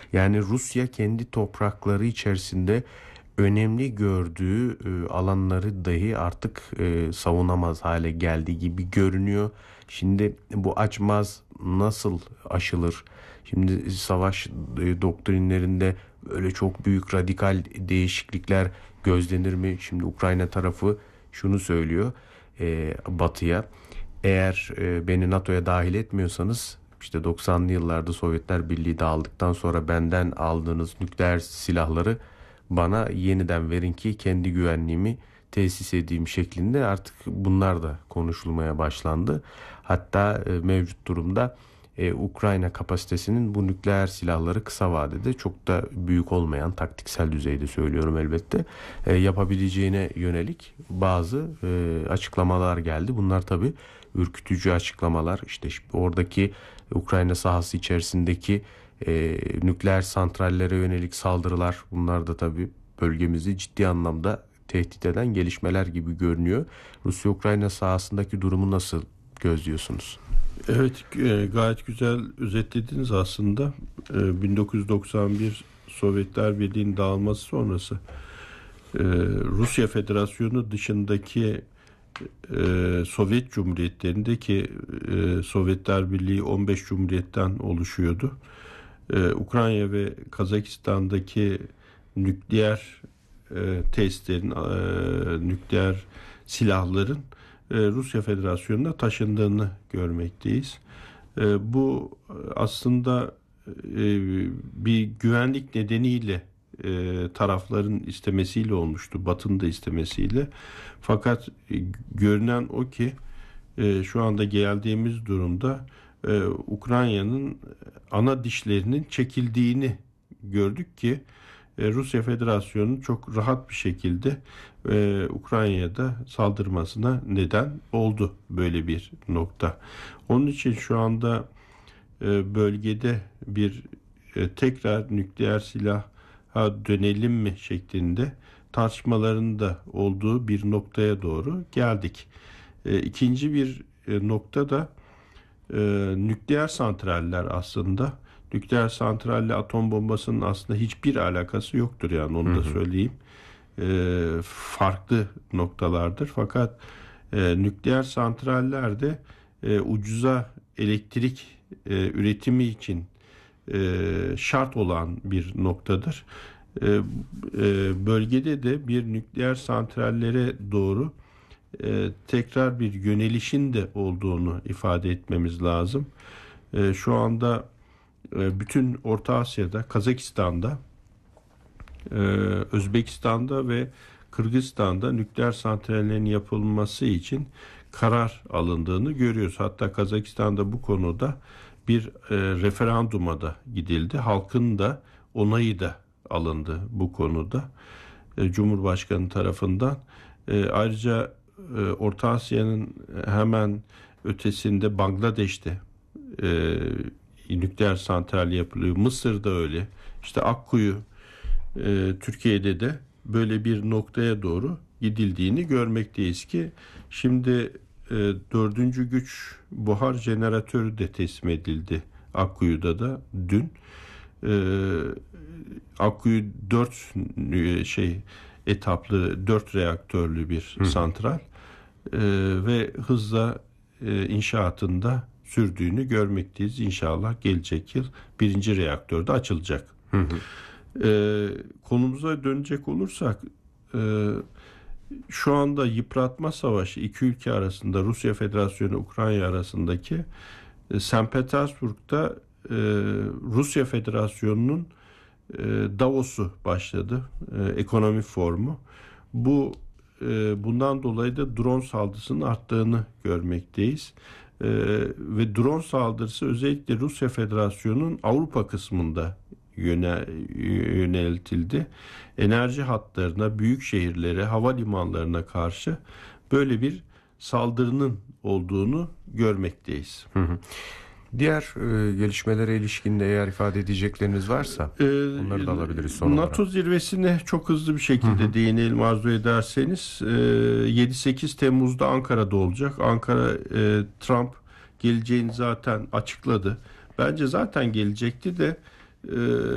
Yani Rusya kendi toprakları içerisinde önemli gördüğü alanları dahi artık savunamaz hale geldiği gibi görünüyor. Şimdi bu açmaz nasıl aşılır? Şimdi savaş doktrinlerinde öyle çok büyük radikal değişiklikler gözlenir mi? Şimdi Ukrayna tarafı şunu söylüyor Batı'ya. Eğer beni NATO'ya dahil etmiyorsanız işte 90'lı yıllarda Sovyetler Birliği dağıldıktan sonra benden aldığınız nükleer silahları bana yeniden verin ki kendi güvenliğimi tesis edeyim şeklinde artık bunlar da konuşulmaya başlandı. Hatta mevcut durumda Ukrayna kapasitesinin bu nükleer silahları kısa vadede çok da büyük olmayan, taktiksel düzeyde söylüyorum elbette, yapabileceğine yönelik bazı açıklamalar geldi. Bunlar tabii ürkütücü açıklamalar. İşte oradaki Ukrayna sahası içerisindeki nükleer santrallere yönelik saldırılar, bunlar da tabii bölgemizi ciddi anlamda tehdit eden gelişmeler gibi görünüyor. Rusya-Ukrayna sahasındaki durumu nasıl gözlüyorsunuz? Evet, gayet güzel özetlediniz aslında. 1991 Sovyetler Birliği'nin dağılması sonrası Rusya Federasyonu dışındaki Sovyet Cumhuriyetlerindeki Sovyetler Birliği 15 Cumhuriyet'ten oluşuyordu. Ukrayna ve Kazakistan'daki nükleer testlerin, nükleer silahların Rusya Federasyonu'na taşındığını görmekteyiz. Bu aslında bir güvenlik nedeniyle tarafların istemesiyle olmuştu, Batı'nın da istemesiyle. Fakat görünen o ki şu anda geldiğimiz durumda Ukrayna'nın ana dişlerinin çekildiğini gördük ki Rusya Federasyonu çok rahat bir şekilde Ukrayna'ya da saldırmasına neden oldu böyle bir nokta. Onun için şu anda bölgede bir tekrar nükleer silaha dönelim mi şeklinde tartışmaların da olduğu bir noktaya doğru geldik. İkinci bir nokta da nükleer santraller aslında. Nükleer santralle atom bombasının aslında hiçbir alakası yoktur, yani onu da söyleyeyim. Farklı noktalardır. Fakat nükleer santrallerde ucuza elektrik üretimi için şart olan bir noktadır. Bölgede de bir nükleer santrallere doğru tekrar bir yönelişin de olduğunu ifade etmemiz lazım. Şu anda bütün Orta Asya'da, Kazakistan'da, Özbekistan'da ve Kırgızistan'da nükleer santrallerin yapılması için karar alındığını görüyoruz. Hatta Kazakistan'da bu konuda bir referanduma da gidildi. Halkın da onayı da alındı bu konuda Cumhurbaşkanı tarafından. Ayrıca Orta Asya'nın hemen ötesinde Bangladeş'te nükleer santral yapılıyor. Mısır'da öyle. İşte Akkuyu, Türkiye'de de böyle bir noktaya doğru gidildiğini görmekteyiz ki şimdi dördüncü güç buhar jeneratörü de teslim edildi Akkuyu'da da dün. Akkuyu 4 etaplı 4 reaktörlü bir santral ve hızla inşaatında sürdüğünü görmekteyiz. İnşallah gelecek yıl birinci reaktör de açılacak. Konumuza dönecek olursak şu anda yıpratma savaşı iki ülke arasında, Rusya Federasyonu Ukrayna arasındaki St. Petersburg'da Rusya Federasyonu'nun Davos'u başladı. Ekonomi forumu. Bundan dolayı da drone saldırısının arttığını görmekteyiz. Ve drone saldırısı özellikle Rusya Federasyonu'nun Avrupa kısmında yöneltildi. Enerji hatlarına, büyük şehirlere, havalimanlarına karşı böyle bir saldırının olduğunu görmekteyiz. Diğer gelişmelere ilişkin de eğer ifade edecekleriniz varsa onları da alabiliriz son olarak. NATO zirvesine çok hızlı bir şekilde değinelim arzu ederseniz. 7-8 Temmuz'da Ankara'da olacak. Ankara, Trump geleceğini zaten açıkladı. Bence zaten gelecekti de